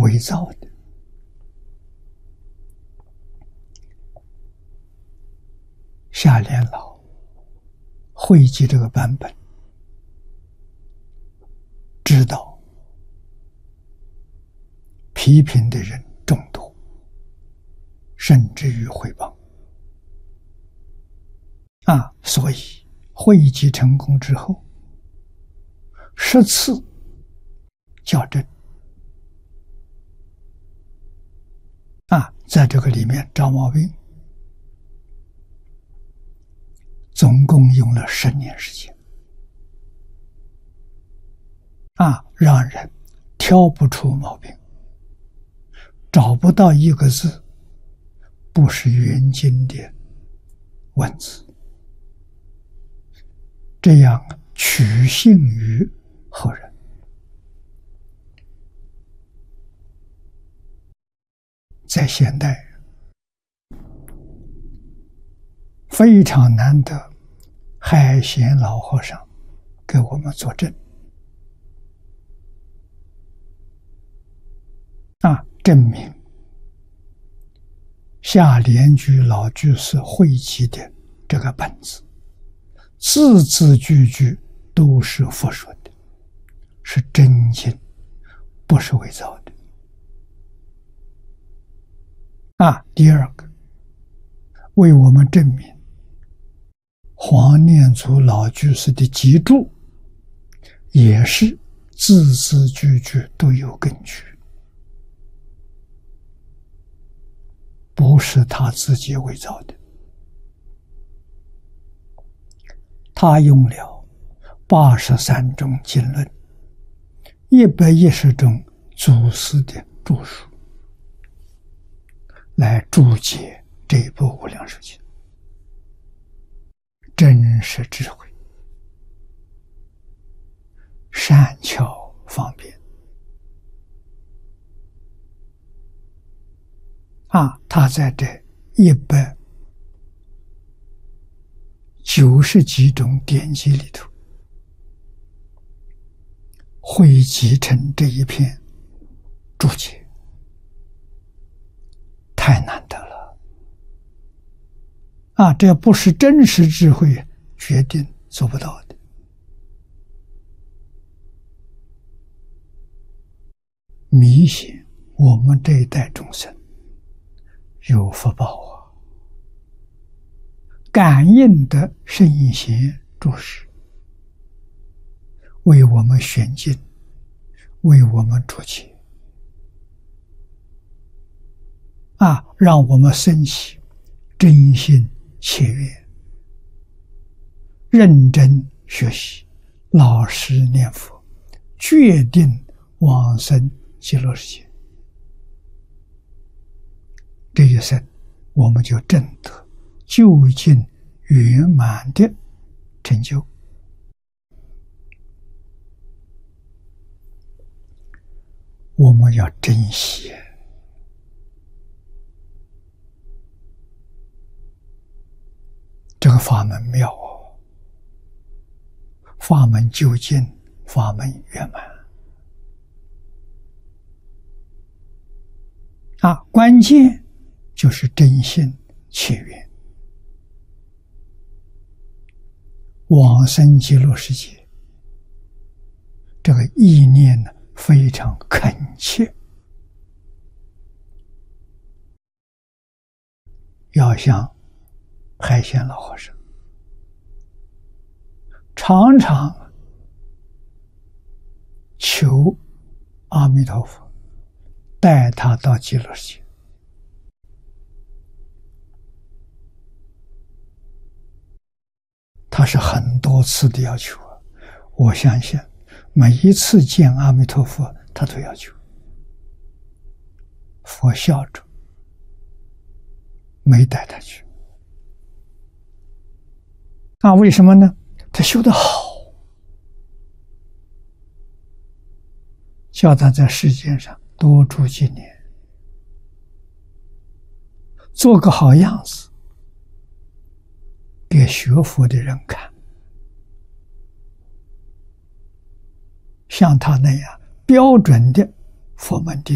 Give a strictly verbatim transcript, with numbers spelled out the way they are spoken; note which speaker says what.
Speaker 1: 伪造的。夏莲老汇集这个版本，知道批评的人众多，甚至于诽谤啊，所以汇集成功之后，十次校正啊，在这个里面找毛病，总共用了十年时间啊，让人挑不出毛病，找不到一个字不是原经的文字，这样取信于后人。在现代非常难得，海贤老和尚给我们作证啊，证明夏莲居老居士汇集的这个本子，字字句句都是佛说的，是真经，不是伪造的啊。第二个，为我们证明黄念祖老居士的集注也是字字句句都有根据，不是他自己伪造的。他用了八十三种经论，一百一十种祖师的著述来注解这一部《无量寿经》，真是智慧，善巧方便啊！他在这一百九十几种典籍里头汇集成这一篇注解，太难得了啊！这不是真实智慧决定做不到的。弥显我们这一代众生有福报啊，感应的圣贤注释，为我们选经，为我们注解啊，让我们生起真心切愿，认真学习，老实念佛，决定往生极乐世界。这一生我们就证得究竟圆满的成就。我们要珍惜这个法门妙哦，法门究竟，法门圆满啊！关键就是真心切愿，往生极乐世界，这个意念呢非常恳切，要像海贤老和尚常常求阿弥陀佛带他到极乐世界。他是很多次的要求啊，我相信每一次见阿弥陀佛他都要求，佛笑着没带他去啊，为什么呢？他修得好，叫他在世界上多住几年，做个好样子给学佛的人看，像他那样标准的佛门的